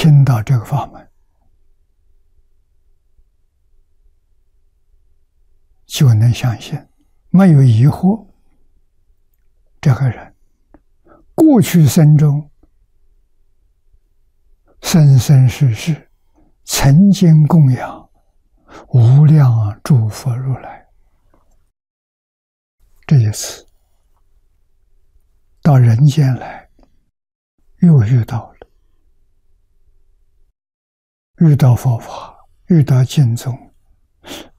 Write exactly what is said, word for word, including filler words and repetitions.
听到这个法门，就能相信，没有疑惑。这个人过去生中生生世世曾经供养无量诸佛如来，这一次到人间来，又遇到了，遇到佛法，遇到经宗，